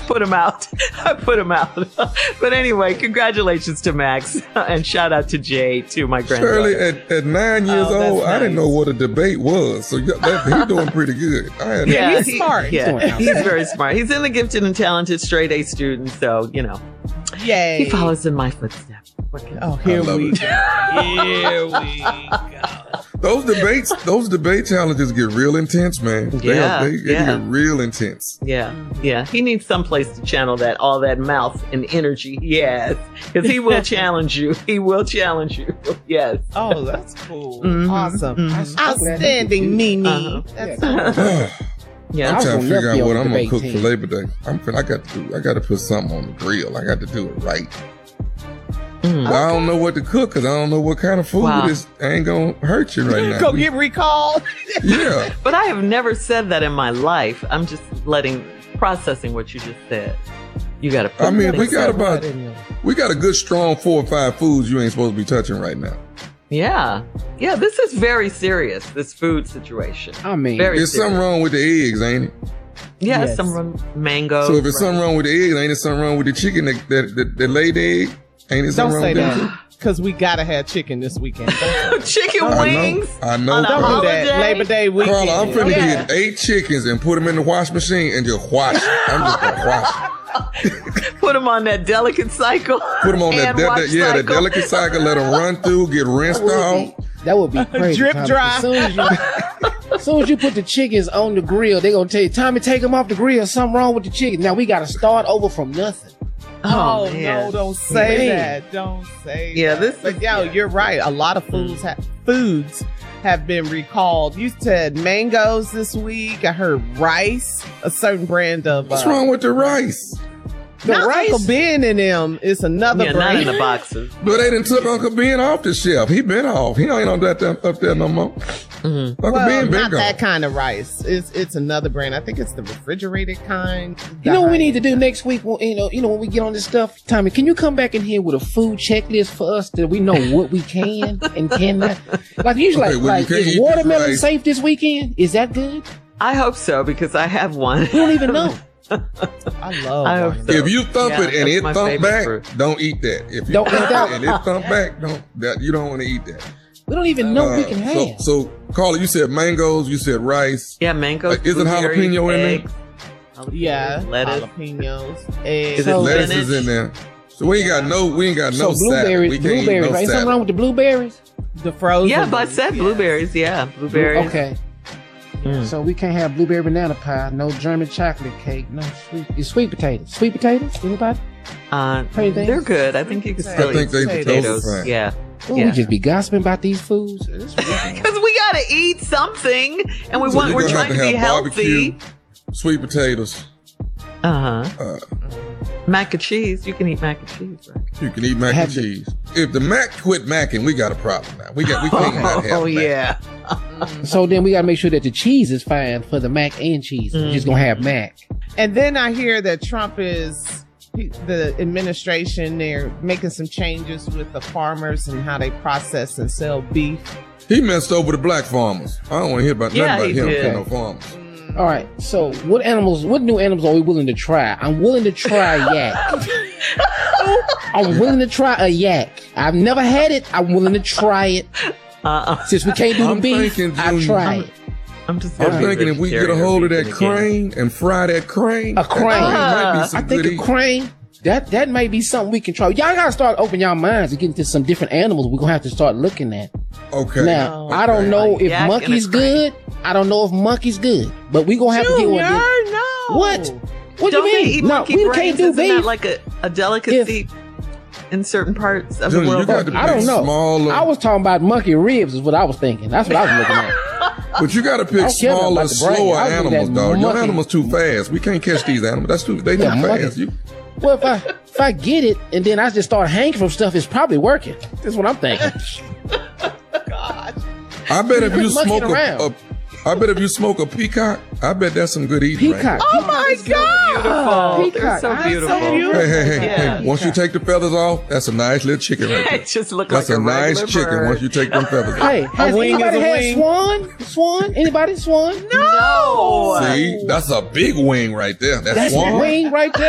put him out. I put him out. But anyway, congratulations to Max and shout out to Jay, to my granddaughter. Shirley, at 9 years old, I didn't know what a debate was. So he's doing pretty good. He's smart. Yeah, he's very smart. He's in the gifted and talented straight A student. So, Yay. He follows in my footsteps. Here we go. Here we go. Those debate challenges get real intense, man. They get real intense. Yeah. He needs some place to channel all that mouth and energy he has. Because he will challenge you. He will challenge you. Yes. Oh, that's cool. Mm-hmm. Awesome. Mm-hmm. Outstanding, Mimi. Yeah, I'm trying to figure out what I'm gonna cook for Labor Day. I got to put something on the grill. I got to do it right. I don't know what to cook because I don't know what kind of food is. Ain't gonna hurt you right now. Go get recalled. Yeah. But I have never said that in my life. I'm just processing what you just said. You got to. I mean, we got a good strong 4 or 5 foods you ain't supposed to be touching right now. Yeah. This is very serious. This food situation. I mean, there's something wrong with the eggs, ain't it? Yeah, yes. Something wrong with mangoes. So if there's something wrong with the eggs, ain't it something wrong with the chicken that laid the egg? Ain't it something wrong with that? Because we gotta have chicken this weekend. Chicken wings? I know. Don't do that. Labor Day weekend. Carla, I'm finna get 8 chickens and put them in the wash machine and just wash it. I'm just gonna wash it. Put them on that delicate cycle. Put them on that delicate cycle. Let them run through, get rinsed off. That would be crazy. Drip dry. As soon as you put the chickens on the grill, they're gonna tell you, Tommy, take them off the grill. Something wrong with the chicken. Now we gotta start over from nothing. Oh no! Don't say that. Don't say that. But you're right. A lot of foods have been recalled. You said mangoes this week. I heard rice. A certain brand of. What's wrong with the rice? The rice. Uncle Ben and them is another brand. Not in the boxes. But they done took Uncle Ben off the shelf. He been off. He ain't on that up there no more. Mm-hmm. Uncle Ben been not gone. that kind of rice. It's another brand. I think it's the refrigerated kind. You know what we need to do next week? You know when we get on this stuff, Tommy, can you come back in here with a food checklist for us that we know what we can and cannot? Like usually, is watermelon safe this weekend? Is that good? I hope so because I have one. We don't even know. I love it. So. If you thump it and it thump back, don't eat that. If you don't eat that and it thump back, you don't want to eat that. We don't even know we can have. So Carla, you said mangoes, you said rice. Yeah, mangoes. Is it jalapeno in there? Yeah, lettuce, jalapenos, eggs. Lettuce is in there. So we ain't got no blueberries. Blueberries, right? Something wrong with the blueberries? The frozen. Yeah, but I said blueberries. Yeah, blueberries. Okay. So we can't have blueberry banana pie, no German chocolate cake, no sweet potatoes. Sweet potatoes? Anybody? They're good. I think you can still eat potatoes. Yeah. We just be gossiping about these foods. Because we gotta eat something, and we're trying to be healthy. Sweet potatoes. Mac and cheese. You can eat mac and cheese, right? You can eat mac and cheese. If the Mac quit macking, we got a problem now. We can't not have Oh yeah. So then we gotta make sure that the cheese is fine for the mac and cheese. We're just gonna have mac. And then I hear that Trump the administration, they're making some changes with the farmers and how they process and sell beef. He messed over the black farmers. I don't want to hear about nothing about him no farmers. All right, so what new animals are we willing to try? I'm willing to try yak. I'm willing to try a yak. I've never had it. I'm willing to try it. Since we can't do the beef, I'll try it. I'm thinking if we get a hold of that crane and fry that crane. A crane. Might be some I think a crane. That may be something we can try. Y'all gotta start opening y'all minds and get into some different animals we're gonna have to start looking at. Okay. Now, I don't know if monkey's good. I don't know if monkey's good. But we gonna have to get one. No. What? What do you mean? No, we can't do beef. That like a delicacy in certain parts of the world? I don't know. I was talking about monkey ribs is what I was thinking. That's what I was looking at. But you got to pick smaller, slower animals, dog. Your animal's too fast. We can't catch these animals. They too fast. Well, if I get it and then I just start hanging from stuff, it's probably working. That's what I'm thinking. God. I bet if you smoke a peacock, I bet that's some good eating. Peacock. Right? Oh my God. They're so beautiful. Hey. Once you take the feathers off, that's a nice little chicken right there. It just looks that's like a nice chicken bird. once you take them feathers off. Hey, has anybody had swan? Swan? Anybody swan? No. See, that's a big wing right there. That's a wing right there.